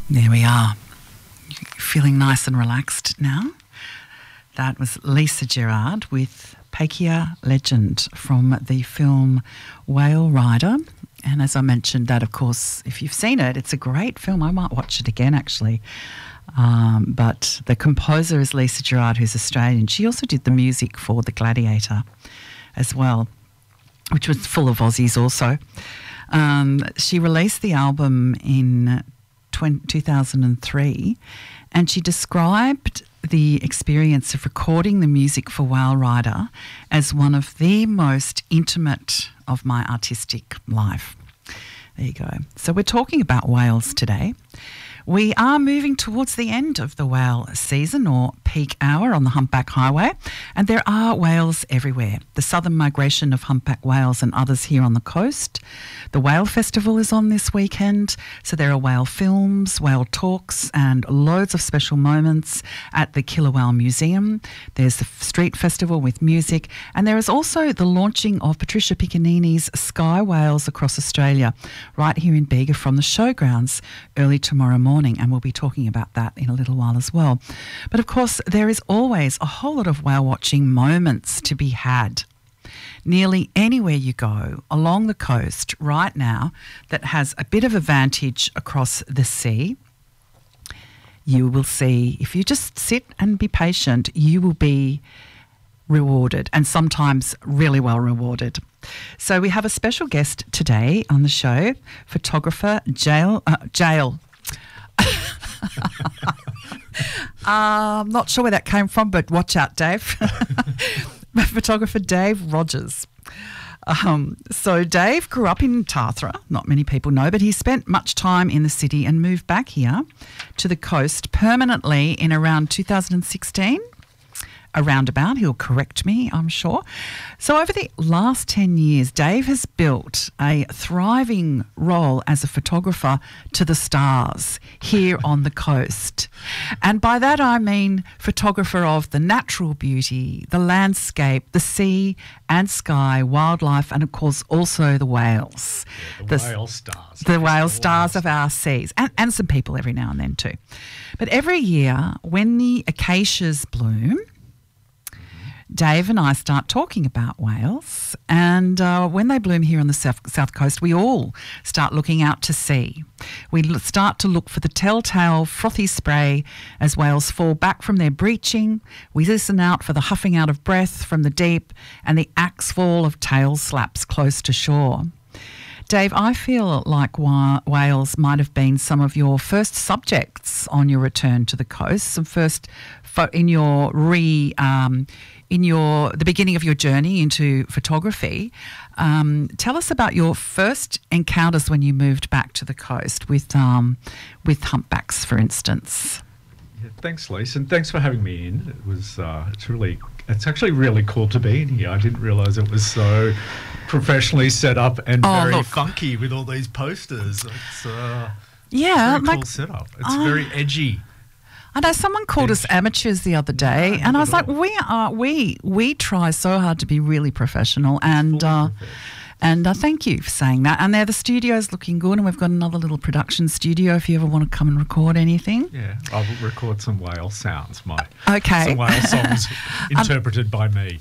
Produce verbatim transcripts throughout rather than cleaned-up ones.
There we are. Feeling nice and relaxed now. That was Lisa Gerrard with Pakeha Legend from the film Whale Rider. And as I mentioned, that, of course, if you've seen it, it's a great film. I might watch it again, actually. Um, but the composer is Lisa Gerrard, who's Australian. She also did the music for The Gladiator as well, which was full of Aussies also. Um, she released the album in two thousand three, and she described the experience of recording the music for Whale Rider as one of the most intimate of my artistic life. There you go. So we're talking about whales today. We are moving towards the end of the whale season, or peak hour, on the Humpback Highway, and there are whales everywhere. The southern migration of humpback whales and others here on the coast. The Whale Festival is on this weekend, so there are whale films, whale talks, and loads of special moments at the Killer Whale Museum. There's the street festival with music, and there is also the launching of Patricia Piccanini's Sky Whales across Australia, right here in Bega from the showgrounds early tomorrow morning. And we'll be talking about that in a little while as well. But of course, there is always a whole lot of whale watching moments to be had. Nearly anywhere you go along the coast right now that has a bit of a vantage across the sea, you will see, if you just sit and be patient, you will be rewarded, and sometimes really well rewarded. So we have a special guest today on the show, photographer Jael, uh, Jael. uh, I'm not sure where that came from, but watch out, Dave. Photographer Dave Rogers. Um, so Dave grew up in Tathra, not many people know, but he spent much time in the city and moved back here to the coast permanently in around two thousand sixteen. A roundabout, he'll correct me, I'm sure. So over the last ten years, Dave has built a thriving role as a photographer to the stars here on the coast. And by that I mean photographer of the natural beauty, the landscape, the sea and sky, wildlife, and of course also the whales. Yeah, the, the whale stars. The whale stars of our seas, and, and some people every now and then too. But every year when the acacias bloom, Dave and I start talking about whales, and uh, when they bloom here on the south, south coast, we all start looking out to sea. We l- start to look for the telltale frothy spray as whales fall back from their breaching. We listen out for the huffing out of breath from the deep and the axe fall of tail slaps close to shore. Dave, I feel like wh- whales might have been some of your first subjects on your return to the coast, some first fo- in your re... Um, in your the beginning of your journey into photography. Um, tell us about your first encounters when you moved back to the coast with um, with humpbacks, for instance. Yeah, thanks, Lise, and thanks for having me in. It was uh, it's really it's actually really cool to be in here. I didn't realise it was so professionally set up and oh, very look. funky with all these posters. It's uh, yeah, very cool like, setup. It's uh, very edgy. I know someone called us amateurs the other day, No, and I was not like, at all. "We are we we try so hard to be really professional." And uh, and uh, thank you for saying that. And there, the studio's looking good, and we've got another little production studio if you ever want to come and record anything. Yeah, I'll record some whale sounds. My Okay. some whale songs interpreted by me.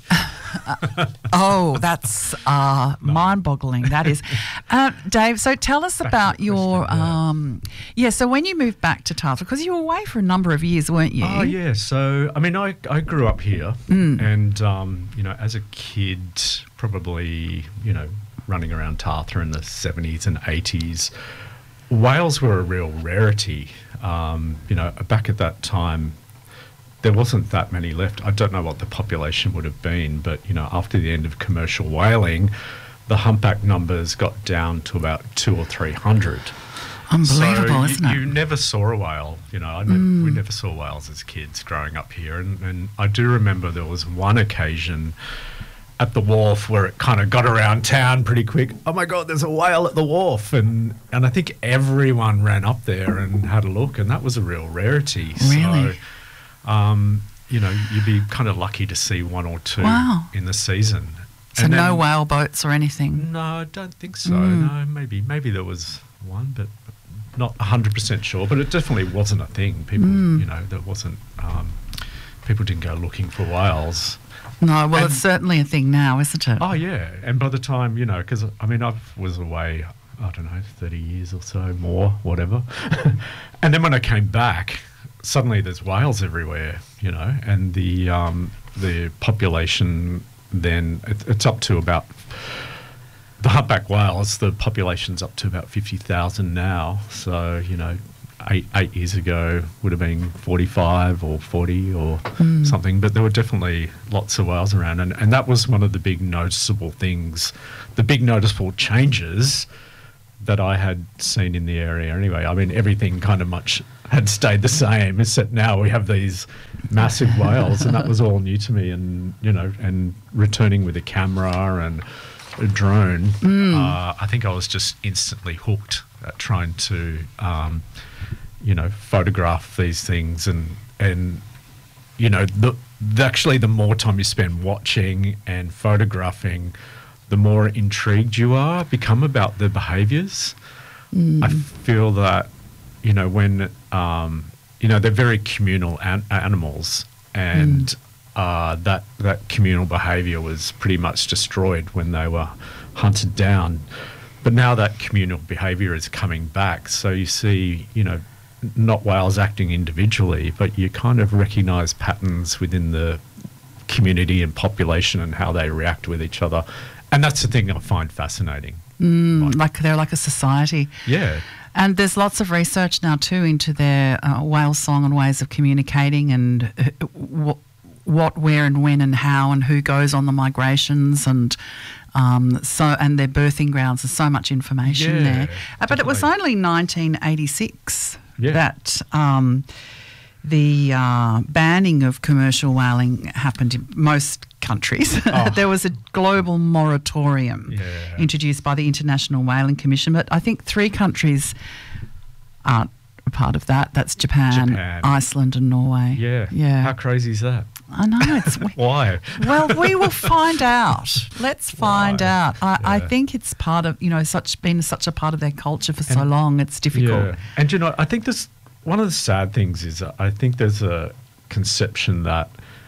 Oh, that's uh, mind-boggling. That is, uh, Dave. So tell us Back to about the your question, yeah. um, yeah. So when you moved back to Tathra, because you were away for a number of years, weren't you? Oh yeah, so I mean, I, I grew up here, Mm. and um, you know, as a kid, probably you know, running around Tathra in the seventies and eighties, whales were a real rarity. Um, you know, back at that time, there wasn't that many left. I don't know what the population would have been, but you know, after the end of commercial whaling, the humpback numbers got down to about two or three hundred. Unbelievable, so isn't you, it? you never saw a whale. You know, I ne- we never saw whales as kids growing up here, and, and I do remember there was one occasion at the wharf where it kind of got around town pretty quick. Oh my God, there's a whale at the wharf, and and I think everyone ran up there and had a look, and that was a real rarity. Really? So, um, you know, you'd be kind of lucky to see one or two Wow. in the season. So And no then- whale boats or anything. No, I don't think so. Mm. No, maybe maybe there was one, but not one hundred percent sure, but it definitely wasn't a thing. People, Mm. you know, that wasn't, um, people didn't go looking for whales. No, well, And- it's certainly a thing now, isn't it? Oh, yeah. And by the time, you know, because, I mean, I was away, I don't know, thirty years or so, more, whatever. And then when I came back, suddenly there's whales everywhere, you know, and the um, the population then, it, it's up to about, the humpback whales, the population's up to about fifty thousand now. So, you know, eight eight years ago would have been forty-five or forty or Mm. something. But there were definitely lots of whales around. And, and that was one of the big noticeable things, the big noticeable changes that I had seen in the area anyway. I mean, everything kind of much had stayed the same, except now we have these massive whales, and that was all new to me. And, you know, and returning with a camera and a drone, Mm. uh, I think I was just instantly hooked at trying to, um, you know, photograph these things. And, and you know, the, the, actually the more time you spend watching and photographing, the more intrigued you are, become about the behaviours. Mm. I feel that, you know, when, um, you know, they're very communal an- animals, and Mm. uh, that, that communal behaviour was pretty much destroyed when they were hunted down. But now that communal behaviour is coming back, so you see, you know, not whales acting individually, but you kind of recognise patterns within the community and population and how they react with each other. And that's the thing I find fascinating. Mm, Like- like they're like a society. Yeah. And there's lots of research now too into their uh, whale song and ways of communicating, and uh, what, what, where, and when, and how, and who goes on the migrations, and um, so and their birthing grounds. There's so much information Yeah, there. Uh, but it was definitely. only nineteen eighty-six Yeah. that um, the uh, banning of commercial whaling happened in most countries. Oh. There was a global moratorium Yeah. introduced by the International Whaling Commission, but I think three countries aren't a part of that. That's Japan, Japan. Iceland, and Norway. Yeah. Yeah. How crazy is that? I know. It's Why? well, we will find out. Let's find Why? out. I, I Yeah. think it's part of, you know, such been such a part of their culture for so long. It's difficult. Yeah. And, you know, I think this, one of the sad things is that I think there's a conception that,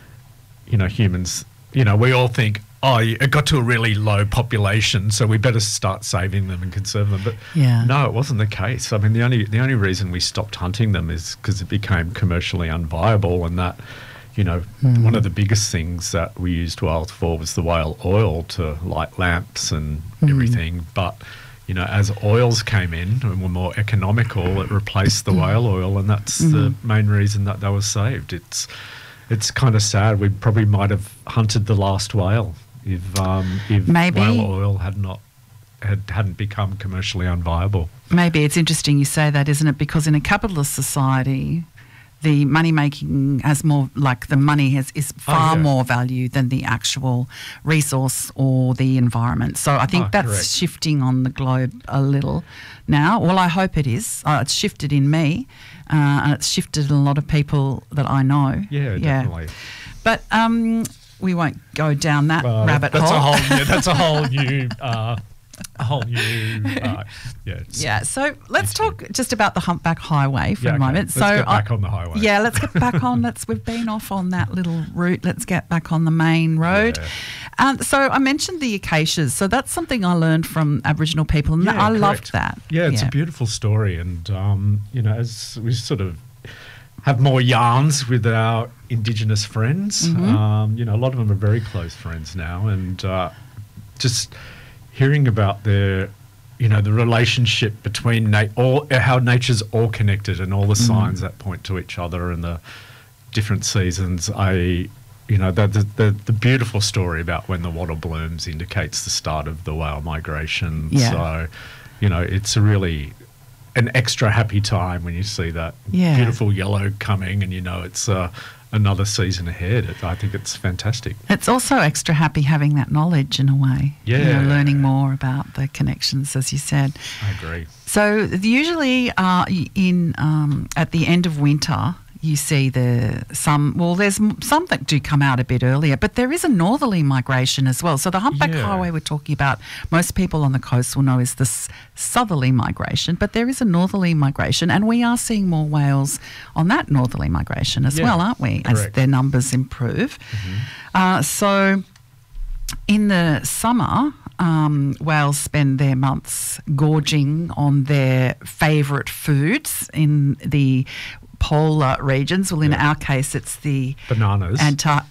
you know, humans, you know, we all think, oh, it got to a really low population, so we better start saving them and conserve them. But Yeah. no, it wasn't the case. I mean, the only the only reason we stopped hunting them is because it became commercially unviable, and that, you know, Mm. one of the biggest things that we used whales for was the whale oil to light lamps and Mm. everything. But, you know, as oils came in and were more economical, it replaced the whale oil, and that's the Mm. main reason that they were saved. It's it's kind of sad. We probably might have hunted the last whale if um, if Maybe. whale oil had not had hadn't become commercially unviable. Maybe it's interesting you say that, isn't it? Because in a capitalist society, the money making has more, like the money has is far Oh, yeah. more value than the actual resource or the environment. So I think Oh, that's correct. shifting on the globe a little now. Well, I hope it is. Uh, it's shifted in me, uh, and it's shifted in a lot of people that I know. Yeah, definitely. But um, we won't go down that Well, rabbit that's hole. a whole yeah, that's a whole new uh, a whole new uh, yeah it's- Yeah, so let's issue. talk just about the humpback highway for Yeah, a okay. moment. Let's so get back I- on the highway. Yeah, let's get back on. Let's we've been off on that little route. Let's get back on the main road. Yeah. Um, so I mentioned the acacias. So that's something I learned from Aboriginal people, and Yeah, I correct. loved that. Yeah, it's a beautiful story, and um, you know, as we sort of have more yarns with our Indigenous friends, Mhm. um, you know, a lot of them are very close friends now, and uh, just hearing about their, you know, the relationship between na- all how nature's all connected and all the signs that point to each other and the different seasons. I, you know, the the, the, the beautiful story about when the wattle blooms indicates the start of the whale migration. Yeah. So, you know, it's a really an extra happy time when you see that Yeah. beautiful yellow coming, and you know it's uh, another season ahead. It, I think it's fantastic. It's also extra happy having that knowledge in a way. You know, Yeah. learning more about the connections, as you said. I agree. So usually uh, in um, at the end of winter, you see the some, well, there's m- some that do come out a bit earlier, but there is a northerly migration as well. So the humpback Yeah. highway we're talking about, most people on the coast will know is the s- southerly migration, but there is a northerly migration, and we are seeing more whales on that northerly migration as Yeah, well, aren't we, as correct. their numbers improve. Uh, so in the summer, um, whales spend their months gorging on their favourite foods in the polar regions. Well, in Yeah. our case, it's the Bananas. Antar-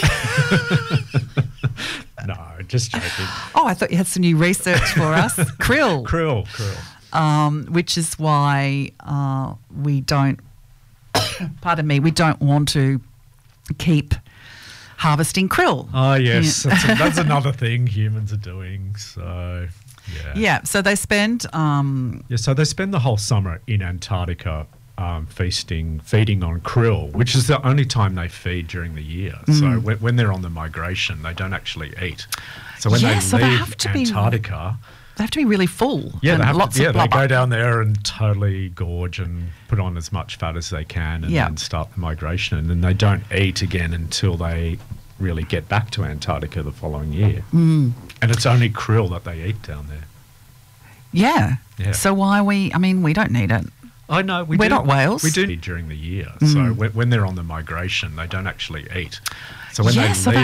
No, just joking. Oh, I thought you had some new research for us. Krill, Krill, krill. um, which is why uh, we don't, pardon me, we don't want to keep harvesting krill. Oh, yes. Yeah. That's, a, that's another thing humans are doing. So, yeah. Yeah, so they spend... Um, Yeah, so they spend the whole summer in Antarctica um, feasting, feeding on krill, which is the only time they feed during the year. Mm. So when, when they're on the migration, they don't actually eat. So when Yeah, they so they leave have to be- Antarctica, they have to be really full. yeah, and they have lots to, yeah, of they blubber. go down there and totally gorge and put on as much fat as they can, and Yeah. then start the migration. And then they don't eat again until they really get back to Antarctica the following year. Mm. And it's only krill that they eat down there. Yeah. Yeah. So why we, I mean, we don't need it. I know we We're do. not whales. We do during the year. Mm. So when, when they're on the migration, they don't actually eat. So when Yeah, they so leave